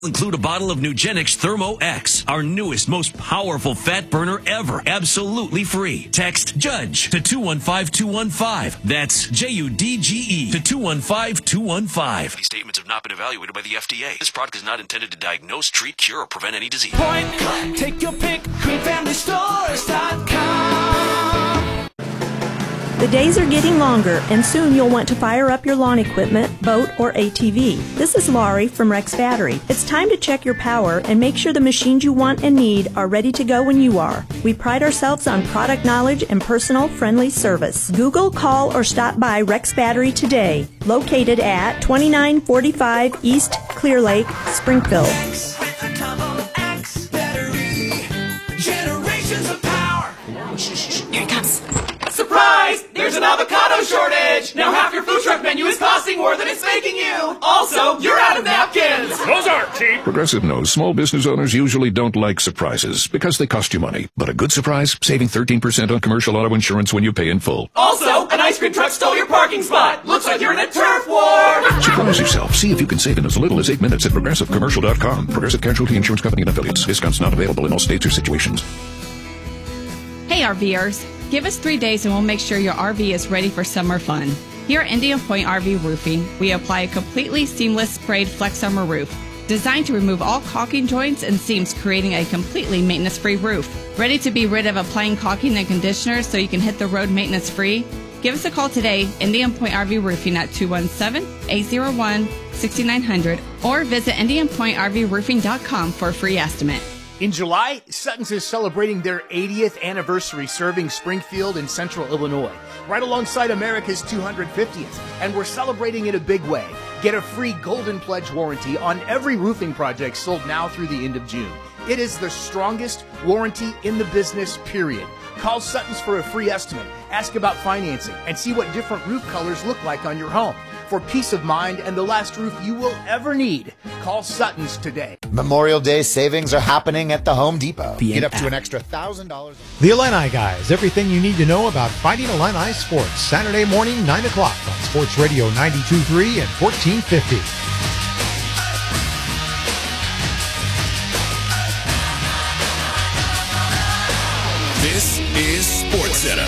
Include a bottle of Nugenix Thermo X, our newest, most powerful fat burner ever, absolutely free. Text JUDGE to 215215. That's JUDGE to 215215. These statements have not been evaluated by the FDA. This product is not intended to diagnose, treat, cure, or prevent any disease. Point, take your pick, QueenFamilyStores.com. The days are getting longer, and soon you'll want to fire up your lawn equipment, boat, or ATV. This is Laurie from Rex Battery. It's time to check your power and make sure the machines you want and need are ready to go when you are. We pride ourselves on product knowledge and personal, friendly service. Google, call, or stop by Rex Battery today. Located at 2945 East Clear Lake, Springfield. X with a double X battery. Generations of power. Here it comes. Surprise! There's an avocado shortage! Now half your food truck menu is costing more than it's making you! Also, you're out of napkins! Those aren't cheap! Progressive knows small business owners usually don't like surprises because they cost you money. But a good surprise? Saving 13% on commercial auto insurance when you pay in full. Also, an ice cream truck stole your parking spot! Looks like you're in a turf war! Surprise yourself. See if you can save in as little as 8 minutes at ProgressiveCommercial.com. Progressive Casualty Insurance Company and Affiliates. Discounts not available in all states or situations. Hey RVers, give us 3 days and we'll make sure your RV is ready for summer fun. Here at Indian Point RV Roofing, we apply a completely seamless sprayed Flex Summer roof, designed to remove all caulking joints and seams, creating a completely maintenance-free roof. Ready to be rid of applying caulking and conditioner so you can hit the road maintenance-free? Give us a call today, Indian Point RV Roofing at 217-801-6900, or visit IndianPointRVRoofing.com for a free estimate. In July, Sutton's is celebrating their 80th anniversary serving Springfield and Central Illinois, right alongside America's 250th. And we're celebrating in a big way. Get a free Golden Pledge warranty on every roofing project sold now through the end of June. It is the strongest warranty in the business, period. Call Sutton's for a free estimate, ask about financing, and see what different roof colors look like on your home. For peace of mind and the last roof you will ever need, call Sutton's today. Memorial Day savings are happening at the Home Depot. Get up to an extra $1,000. The Illini Guys, everything you need to know about Fighting Illini sports. Saturday morning, 9 o'clock on Sports Radio 92.3 and 1450. This is SportsCenter.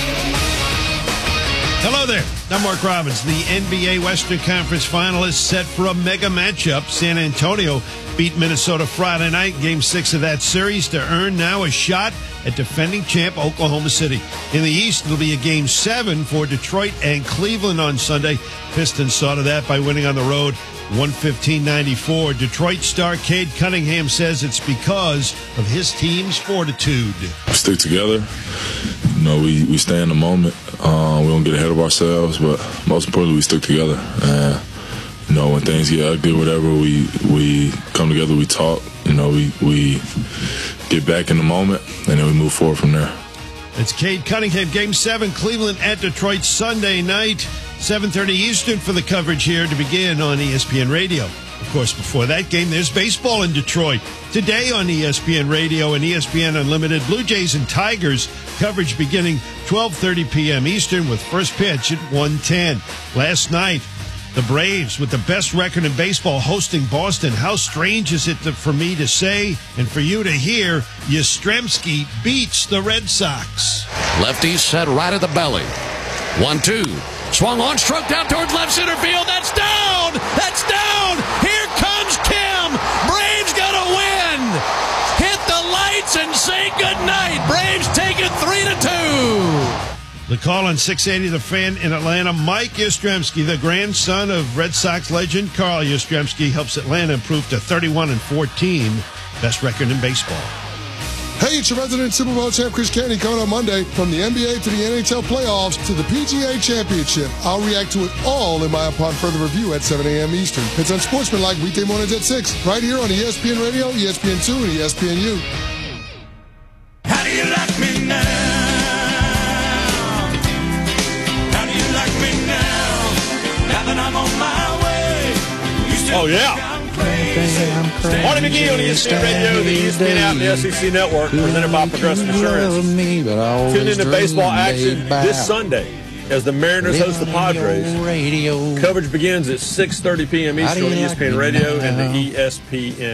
Hello there. I'm Mark Robbins. The NBA Western Conference finalists set for a mega matchup. San Antonio beat Minnesota Friday night, Game 6 of that series, to earn now a shot at defending champ Oklahoma City. In the East, it'll be a Game 7 for Detroit and Cleveland on Sunday. Pistons saw to that by winning on the road 115-94. Detroit star Cade Cunningham says it's because of his team's fortitude. Stick together. You know, we stay in the moment. We don't get ahead of ourselves, but most importantly, we stick together. And, you know, when things get ugly or whatever, we come together, we talk. You know, we get back in the moment, and then we move forward from there. It's Cade Cunningham, Game 7, Cleveland at Detroit Sunday night, 7:30 Eastern for the coverage here to begin on ESPN Radio. Of course, before that game, there's baseball in Detroit. Today on ESPN Radio and ESPN Unlimited, Blue Jays and Tigers coverage beginning 12:30 p.m. Eastern with first pitch at 1:10. Last night, the Braves, with the best record in baseball, hosting Boston. How strange is it for me to say and for you to hear, Yastrzemski beats the Red Sox. Lefty set right at the belly. 1-2. Swung on, struck down towards left center field. That's down! That's down! Here comes Kim! Braves gonna win! Hit the lights and say goodnight! Braves take it 3-2! The call on 680 The Fan in Atlanta. Mike Yastrzemski, the grandson of Red Sox legend Carl Yastrzemski, helps Atlanta improve to 31-14. Best record in baseball. Hey, it's your resident Super Bowl champ Chris Canty coming on Monday. From the NBA to the NHL playoffs to the PGA Championship, I'll react to it all in my upon further review at 7 a.m. Eastern. It's on Sportsmanlike weekday mornings at 6, right here on ESPN Radio, ESPN2, and ESPNU. How do you like me now? How do you like me now? Now that I'm on my way. Oh, yeah. Marty McGee on ESPN Radio, the ESPN app, and the SEC Network, presented by Progressive Insurance. Tune into baseball action this Sunday. as the Mariners host the Padres. Coverage begins at 6:30 p.m. Eastern on ESPN Radio and the ESPN